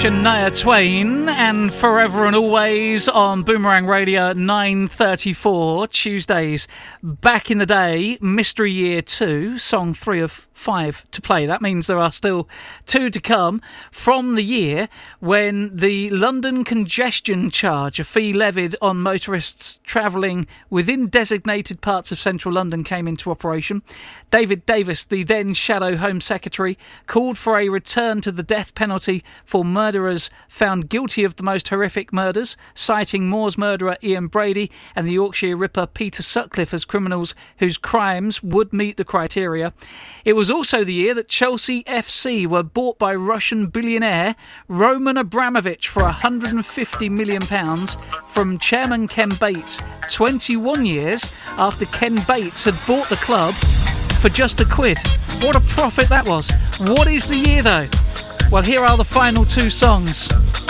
Shania Twain and Forever and Always on Boomerang Radio 9:34 Tuesdays. Back in the day, Mystery Year 2, song 3 of 5 to play. That means there are still 2 to come from the year when the London congestion charge, a fee levied on motorists travelling within designated parts of central London, came into operation. David Davis, the then Shadow Home Secretary, called for a return to the death penalty for murderers found guilty of the most horrific murders, citing Moore's murderer Ian Brady and the Yorkshire Ripper Peter Sutcliffe as criminals whose crimes would meet the criteria. It was also the year that Chelsea FC were bought by Russian billionaire Roman Abramovich for £150 million from chairman Ken Bates, 21 years after Ken Bates had bought the club for just £1. What a profit that was. What is the year though? Well, here are the final 2 songs.